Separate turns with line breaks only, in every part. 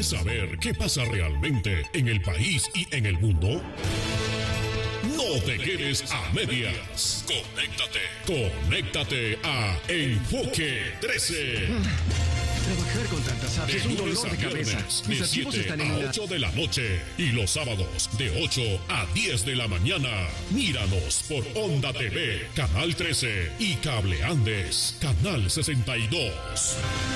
¿Quieres saber qué pasa realmente en el país y en el mundo? No te quedes a medias. Conéctate a Enfoque 13.
Trabajar con tantas aves es un dolor de cabeza. Mis
De
archivos
7
están
a
en
8 de la noche y los sábados de 8 a 10 de la mañana. Míranos por Onda TV, Canal 13 y Cable Andes, Canal 62.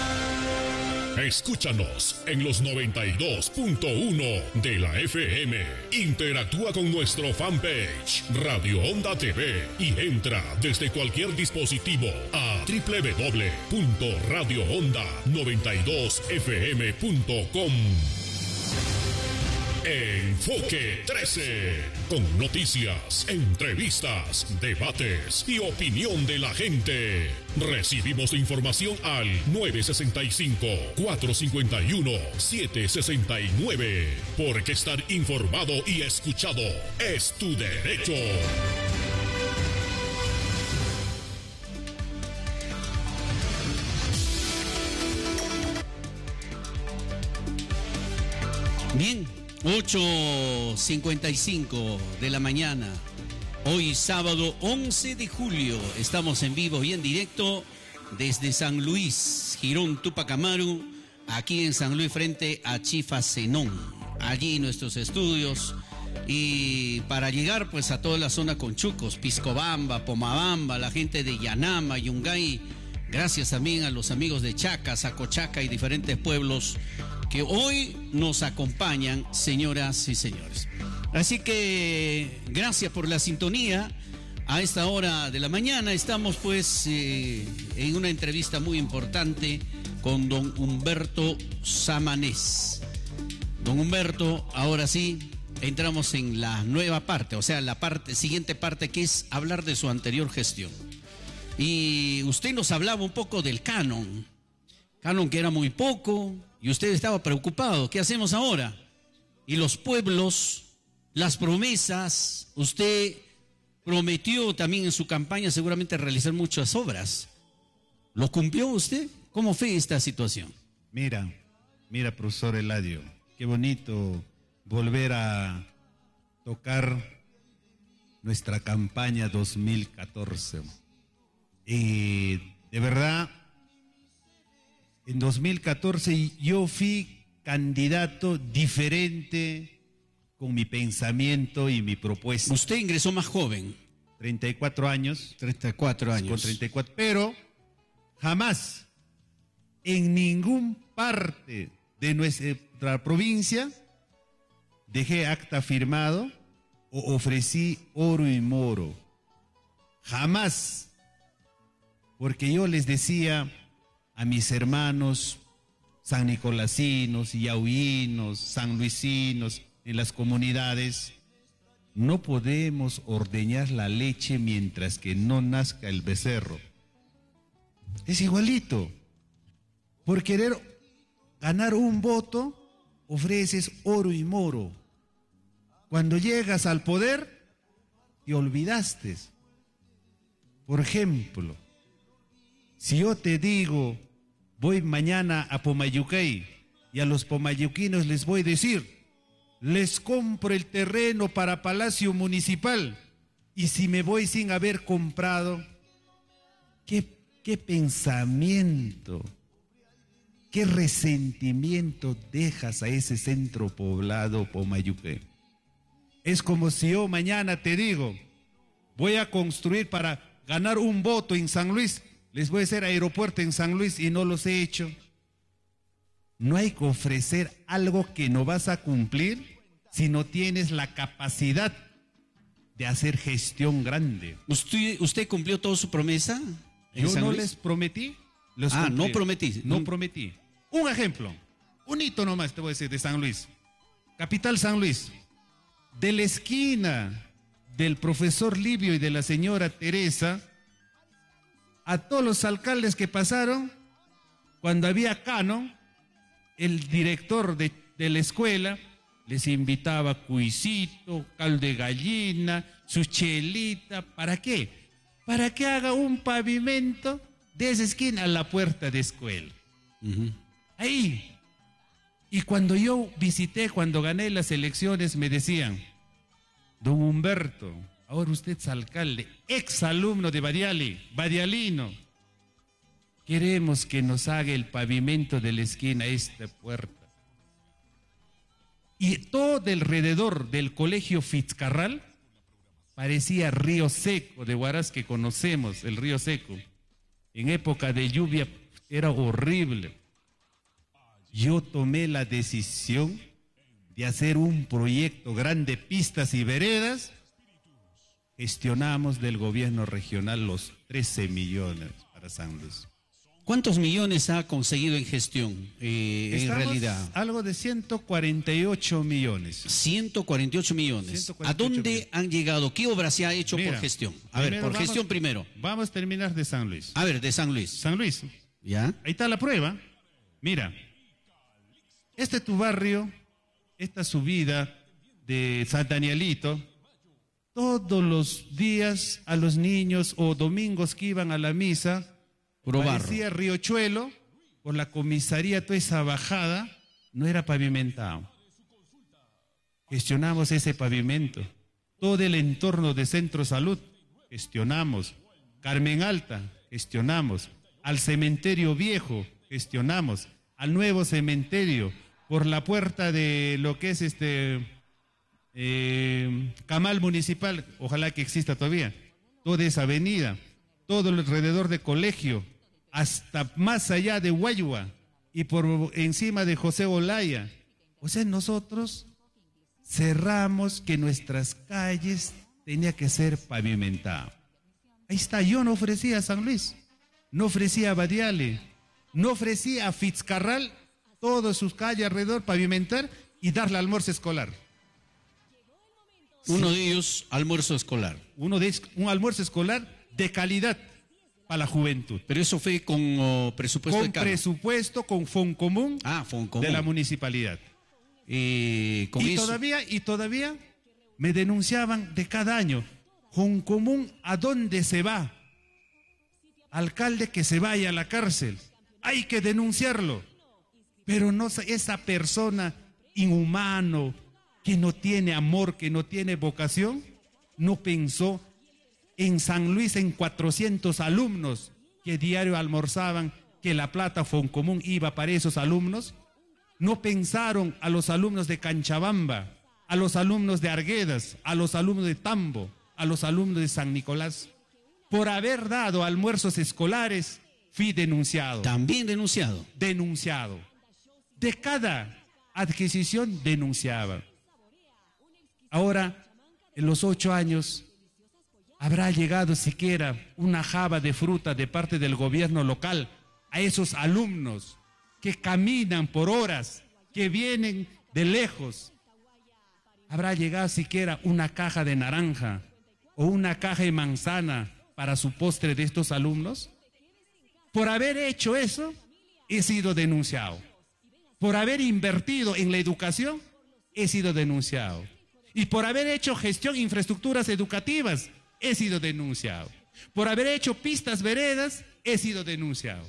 Escúchanos en los 92.1 de la FM. Interactúa con nuestro fanpage Radio Onda TV y entra desde cualquier dispositivo a www.radioonda92fm.com. Enfoque 13, con noticias, entrevistas, debates y opinión de la gente. Recibimos tu información al 965-451-769, porque estar informado y escuchado es tu derecho.
Bien, 8:55 de la mañana. Hoy sábado 11 de julio. Estamos en vivo y en directo desde San Luis, Girón Tupac Amaru, aquí en San Luis frente a Chifa Zenón. Allí nuestros estudios. Y para llegar pues a toda la zona Conchucos, Piscobamba, Pomabamba, la gente de Yanama, Yungay. Gracias también a los amigos de Chaca, Sacochaca y diferentes pueblos que hoy nos acompañan, señoras y señores. Así que gracias por la sintonía. A esta hora de la mañana estamos pues en una entrevista muy importante con don Humberto Samanés. Don Humberto, ahora sí, entramos en la nueva parte, o sea, la siguiente parte, que es hablar de su anterior gestión. Y usted nos hablaba un poco del canon que era muy poco, y usted estaba preocupado. ¿Qué hacemos ahora? Y los pueblos, las promesas, usted prometió también en su campaña seguramente realizar muchas obras. ¿Lo cumplió usted? ¿Cómo fue esta situación?
Mira, profesor Eladio, qué bonito volver a tocar nuestra campaña 2014. Y de verdad, en 2014 yo fui candidato diferente con mi pensamiento y mi propuesta.
Usted ingresó más joven.
34 años.
34 años.
Con 34, pero jamás en ningún parte de nuestra provincia dejé acta firmado o ofrecí oro y moro. Jamás. Porque yo les decía a mis hermanos san nicolasinos, yahuinos, sanluisinos en las comunidades, no podemos ordeñar la leche mientras que no nazca el becerro. Es igualito. Por querer ganar un voto, ofreces oro y moro. Cuando llegas al poder, te olvidaste. Por ejemplo, si yo te digo, voy mañana a Pomayucay, y a los pomayuquinos les voy a decir, les compro el terreno para Palacio Municipal, y si me voy sin haber comprado, ¿qué pensamiento, qué resentimiento dejas a ese centro poblado Pomayucay? Es como si yo mañana te digo, voy a construir para ganar un voto en San Luis, les voy a hacer aeropuerto en San Luis y no los he hecho. No hay que ofrecer algo que no vas a cumplir si no tienes la capacidad de hacer gestión grande.
¿Usted cumplió toda su promesa?
Yo no les prometí.
No prometí.
No prometí. Un ejemplo, un hito nomás te voy a decir de San Luis. Capital San Luis. De la esquina del profesor Livio y de la señora Teresa, a todos los alcaldes que pasaron, cuando había canon, el director de la escuela les invitaba cuisito, caldo de gallina, su chelita. ¿Para qué? Para que haga un pavimento de esa esquina a la puerta de escuela. Ahí. Y cuando yo visité, cuando gané las elecciones, me decían, don Humberto, ahora usted es alcalde, exalumno de Badialino. Queremos que nos haga el pavimento de la esquina, esta puerta. Y todo alrededor del colegio Fitzcarral parecía río seco de Huaraz, que conocemos, el río seco. En época de lluvia era horrible. Yo tomé la decisión de hacer un proyecto grande, pistas y veredas. Gestionamos del gobierno regional los 13 millones para San Luis.
¿Cuántos millones ha conseguido en gestión, en realidad?
Algo de 148 millones.
148 millones.
148
¿A dónde
millones.
han llegado? ¿Qué obra se ha hecho
Mira,
por gestión? A ver, por gestión primero.
Vamos a terminar de San Luis.
A ver, de San Luis.
San Luis.
¿Ya?
Ahí está la prueba. Mira, este es tu barrio, esta subida de San Danielito. Todos los días a los niños o domingos que iban a la misa,
Puro barro.
parecía Riachuelo, por la comisaría, toda esa bajada, no era pavimentado. Gestionamos ese pavimento. Todo el entorno de Centro Salud, gestionamos. Carmen Alta, gestionamos. Al cementerio viejo, gestionamos. Al nuevo cementerio, por la puerta de lo que es Camal Municipal, ojalá que exista todavía. Toda esa avenida, todo alrededor de colegio, hasta más allá de Guayua y por encima de José Olaya. O sea, nosotros cerramos que nuestras calles tenía que ser pavimentadas. Ahí está, yo no ofrecía a San Luis, no ofrecía a Badiale, no ofrecía a Fitzcarral todas sus calles alrededor pavimentar y darle almuerzo escolar.
Uno de ellos, almuerzo escolar.
Un almuerzo escolar de calidad para la juventud.
Pero eso fue con presupuesto
Con
de cargo.
presupuesto, con Foncomún
Foncomún.
de la municipalidad.
Con
Y
eso,
todavía me denunciaban de cada año. Foncomún, ¿a dónde se va? Alcalde, que se vaya a la cárcel. Hay que denunciarlo. Pero no, esa persona inhumano, que no tiene amor, que no tiene vocación, no pensó en San Luis, en 400 alumnos que diario almorzaban, que la plata Foncomún iba para esos alumnos. No pensaron a los alumnos de Canchabamba, a los alumnos de Arguedas, a los alumnos de Tambo, a los alumnos de San Nicolás. Por haber dado almuerzos escolares, fui denunciado.
también denunciado.
Denunciado. De cada adquisición denunciaba. Ahora, en los 8 años, ¿habrá llegado siquiera una jaba de fruta de parte del gobierno local a esos alumnos que caminan por horas, que vienen de lejos? ¿Habrá llegado siquiera una caja de naranja o una caja de manzana para su postre de estos alumnos? Por haber hecho eso, he sido denunciado. Por haber invertido en la educación, he sido denunciado. Y por haber hecho gestión de infraestructuras educativas, he sido denunciado. Por haber hecho pistas veredas, he sido denunciado.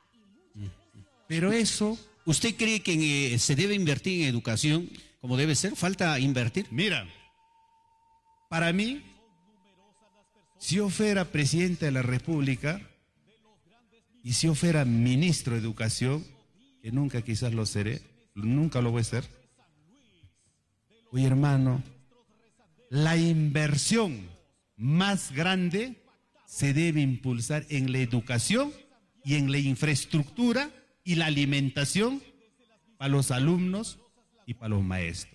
Pero eso...
¿Usted cree que se debe invertir en educación como debe ser? ¿Falta invertir?
Mira, para mí, si yo fuera presidente de la República y si yo fuera ministro de Educación, que nunca quizás lo seré, nunca lo voy a ser, oye, hermano, la inversión más grande se debe impulsar en la educación y en la infraestructura y la alimentación para los alumnos y para los maestros.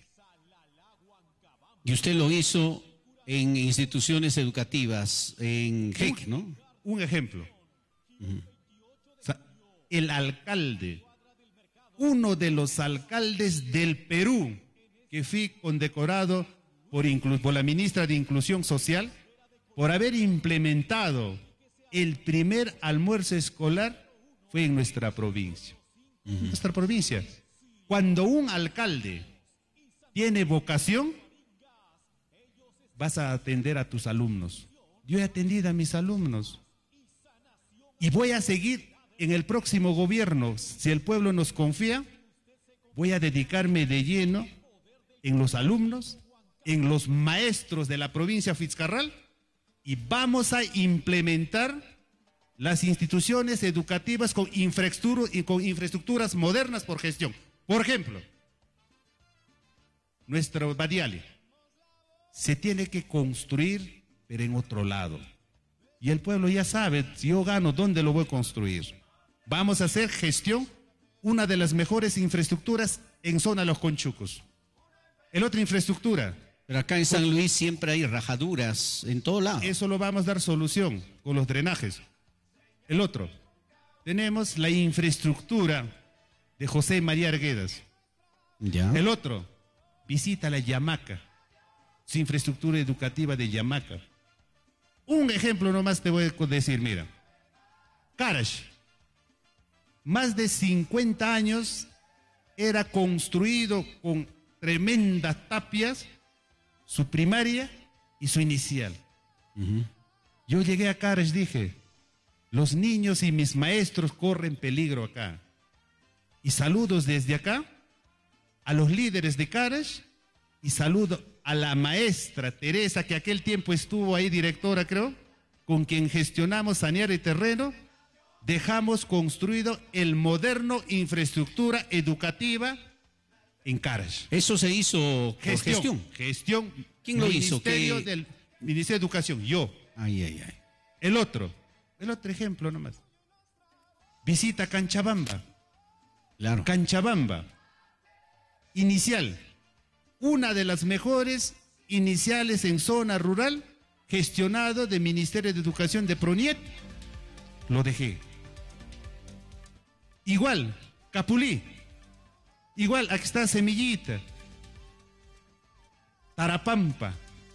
Y usted lo hizo en instituciones educativas, en GEC, ¿no?
Un ejemplo. O sea, el alcalde, uno de los alcaldes del Perú, que fui condecorado por la ministra de Inclusión Social, por haber implementado el primer almuerzo escolar, fue en nuestra provincia. Nuestra provincia. Cuando un alcalde tiene vocación, vas a atender a tus alumnos. Yo he atendido a mis alumnos. Y voy a seguir en el próximo gobierno, si el pueblo nos confía, voy a dedicarme de lleno en los alumnos, en los maestros de la provincia de Fitzcarral, y vamos a implementar las instituciones educativas con infraestructuras modernas por gestión. Por ejemplo, nuestro Badiale se tiene que construir, pero en otro lado. Y el pueblo ya sabe, si yo gano, ¿dónde lo voy a construir? Vamos a hacer gestión, una de las mejores infraestructuras en zona de los Conchucos. El otra infraestructura.
Pero acá en San Luis siempre hay rajaduras en todo lado.
Eso lo vamos a dar solución con los drenajes. El otro, tenemos la infraestructura de José María Arguedas.
Ya.
El otro, visita la Yamaca, su infraestructura educativa de Yamaca. Un ejemplo nomás te voy a decir, mira. Carash, más de 50 años era construido con tremendas tapias, su primaria y su inicial. Yo llegué a Carash, dije, los niños y mis maestros corren peligro acá. Y saludos desde acá a los líderes de Carash y saludo a la maestra Teresa, que aquel tiempo estuvo ahí directora, creo, con quien gestionamos sanear el terreno. Dejamos construido el moderno infraestructura educativa en Carash.
Eso se hizo por gestión.
Gestión.
¿Quién lo hizo?
Del Ministerio de Educación, yo.
Ay.
El otro ejemplo nomás. Visita Canchabamba.
Claro.
Canchabamba. Inicial. Una de las mejores iniciales en zona rural, gestionado del Ministerio de Educación de Proniet. Lo dejé. Igual, Capulí. Igual, aquí está Semillita. Tarapampa.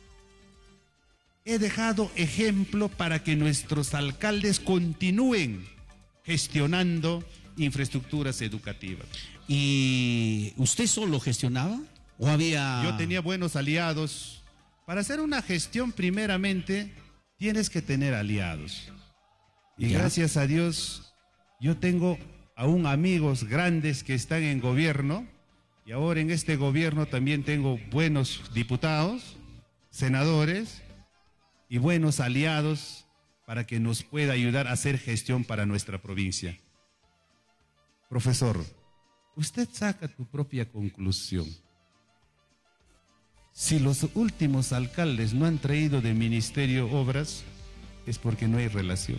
He dejado ejemplo para que nuestros alcaldes continúen gestionando infraestructuras educativas.
¿Y usted solo gestionaba? ¿O había...?
Yo tenía buenos aliados. Para hacer una gestión, primeramente, tienes que tener aliados. Y
¿Ya?
Gracias a Dios, yo tengo aún amigos grandes que están en gobierno, y ahora en este gobierno también tengo buenos diputados, senadores y buenos aliados para que nos pueda ayudar a hacer gestión para nuestra provincia. Profesor, usted saca tu propia conclusión. Si los últimos alcaldes no han traído de ministerio obras, es porque no hay relación.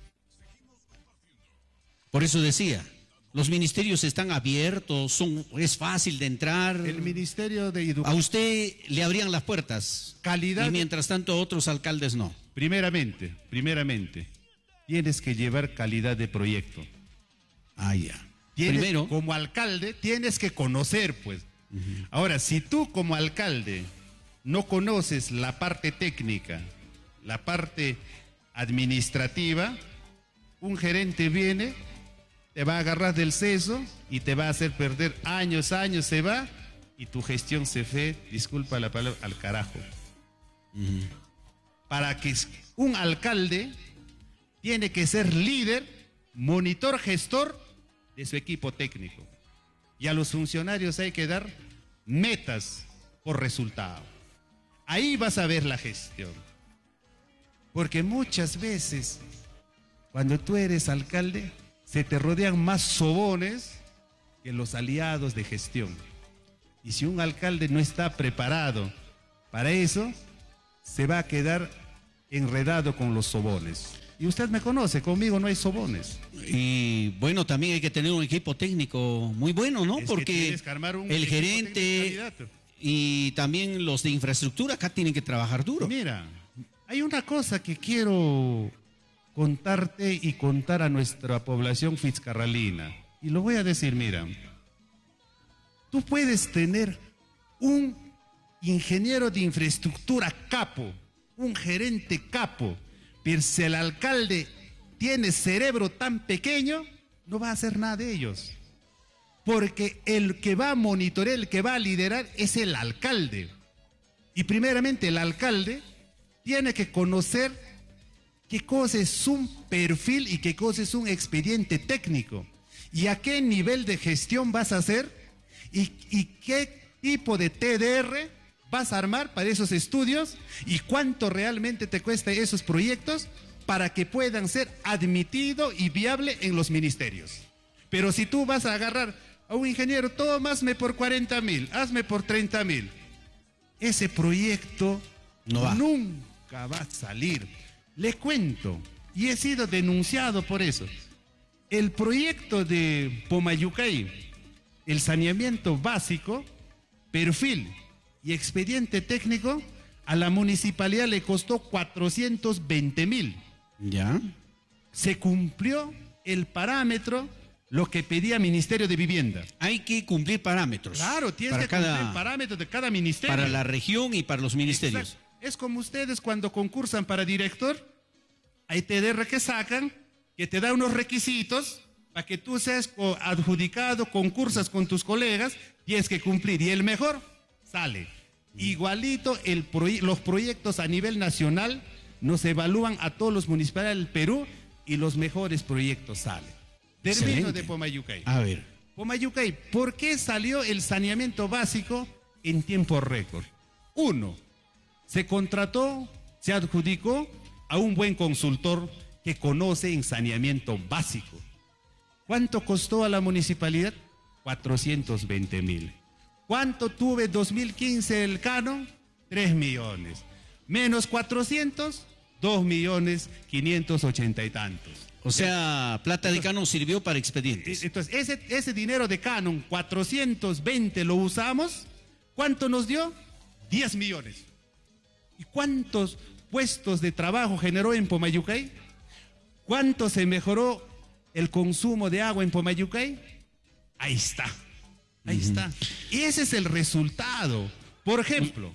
Por eso decía, los ministerios están abiertos, es fácil de entrar.
El Ministerio de
A
Educación.
usted le abrían las puertas.
Calidad.
Y mientras tanto a otros alcaldes no.
Primeramente, tienes que llevar calidad de proyecto.
Ah, ya.
Primero, como alcalde, tienes que conocer, pues. Ahora, si tú como alcalde no conoces la parte técnica, la parte administrativa, un gerente viene, te va a agarrar del seso y te va a hacer perder años, se va, y tu gestión se fue, disculpa la palabra, al carajo. Para que un alcalde tiene que ser líder, monitor, gestor de su equipo técnico. Y a los funcionarios hay que dar metas por resultado. Ahí vas a ver la gestión. Porque muchas veces, cuando tú eres alcalde, se te rodean más sobones que los aliados de gestión. Y si un alcalde no está preparado para eso, se va a quedar enredado con los sobones. Y usted me conoce, conmigo no hay sobones.
Y bueno, también hay que tener un equipo técnico muy bueno, ¿no?
Es que
porque
tienes que armar un
el
equipo
gerente
técnico candidato.
y también los de infraestructura acá tienen que trabajar duro.
Mira, hay una cosa que quiero contarte y contar a nuestra población fitzcarralina. Y lo voy a decir, mira. Tú puedes tener un ingeniero de infraestructura capo, un gerente capo, pero si el alcalde tiene cerebro tan pequeño, no va a hacer nada de ellos. Porque el que va a monitorear, el que va a liderar es el alcalde. Y primeramente el alcalde tiene que conocer qué cosa es un perfil y qué cosa es un expediente técnico. Y a qué nivel de gestión vas a hacer ¿Y qué tipo de TDR vas a armar para esos estudios? ¿Y cuánto realmente te cuesta esos proyectos para que puedan ser admitidos y viables en los ministerios? Pero si tú vas a agarrar a un ingeniero, todo hazme por 40.000, hazme por 30.000, ese proyecto nunca va a salir. Le cuento, y he sido denunciado por eso. El proyecto de Pomayucay, el saneamiento básico, perfil y expediente técnico, a la municipalidad le costó 420.000.
¿Ya?
Se cumplió el parámetro, lo que pedía Ministerio de Vivienda.
Hay que cumplir parámetros.
Claro, tienes que cumplir parámetros de cada ministerio.
Para la región y para los ministerios.
Exacto. Es como ustedes cuando concursan para director, hay TDR que sacan, que te da unos requisitos para que tú seas adjudicado, concursas con tus colegas, tienes que cumplir. Y el mejor sale. Igualito los proyectos a nivel nacional nos evalúan a todos los municipales del Perú y los mejores proyectos salen. Termino
Excelente.
de Pomayucay.
A ver.
Pomayucay, ¿por qué salió el saneamiento básico en tiempo récord? 1, se contrató, se adjudicó a un buen consultor que conoce en saneamiento básico. ¿Cuánto costó a la municipalidad? 420.000. ¿Cuánto tuve 2015 el canon? 3 millones. Menos 400, 2.580.000 y tantos.
O sea, plata de canon sirvió para expedientes.
Entonces, ese dinero de canon, 420 lo usamos, ¿cuánto nos dio? 10 millones. ¿Y cuántos puestos de trabajo generó en Pomayucay? ¿Cuánto se mejoró el consumo de agua en Pomayucay? Ahí está. Ahí está. Y ese es el resultado. Por ejemplo,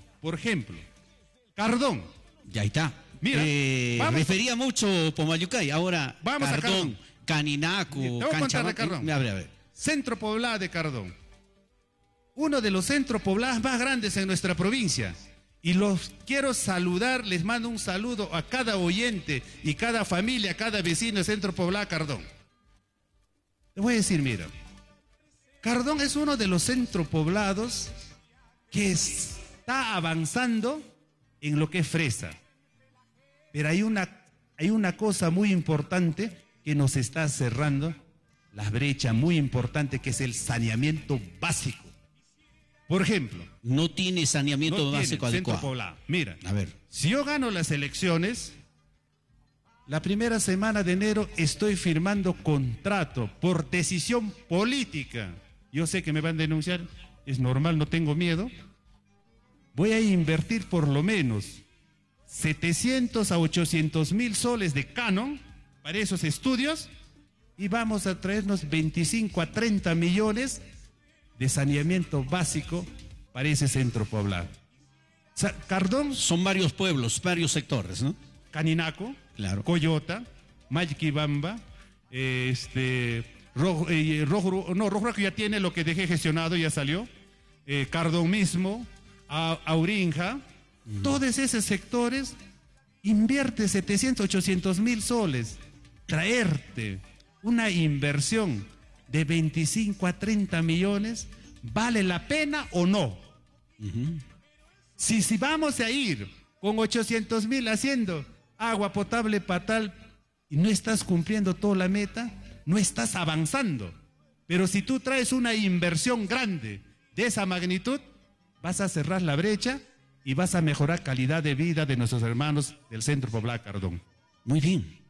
Cardón.
Ya está.
Mira,
refería mucho Pomayucay. Ahora,
vamos a
Cardón, Caninaco,
Te voy a contar de Cardón.
A ver.
Centro poblado de Cardón. Uno de los centros poblados más grandes en nuestra provincia. Y los quiero saludar, les mando un saludo a cada oyente y cada familia, cada vecino de Centro Poblado Cardón. Te voy a decir, mira, Cardón es uno de los centros poblados que está avanzando en lo que es fresa. Pero hay una cosa muy importante que nos está cerrando la brecha muy importante, que es el saneamiento básico. Por ejemplo,
no tiene saneamiento básico adecuado.
Poblado. Mira,
a ver,
si yo gano las elecciones, la primera semana de enero estoy firmando contrato por decisión política. Yo sé que me van a denunciar, es normal, no tengo miedo. Voy a invertir por lo menos 700 a 800.000 soles de canon para esos estudios y vamos a traernos 25 a 30 millones de saneamiento básico para ese centro poblado. O sea, Cardón...
Son varios pueblos, varios sectores, ¿no?
Caninaco,
claro.
Coyota, Mayquibamba, Rojo ya tiene lo que dejé gestionado, ya salió. Cardón mismo, Aurinja, todos esos sectores, invierte 700, 800.000 soles. Traerte una inversión de 25 a 30 millones, ¿vale la pena o no? Si vamos a ir con 800.000 haciendo agua potable para tal y no estás cumpliendo toda la meta, no estás avanzando. Pero si tú traes una inversión grande de esa magnitud, vas a cerrar la brecha y vas a mejorar calidad de vida de nuestros hermanos del Centro Poblado Cardón.
Muy bien.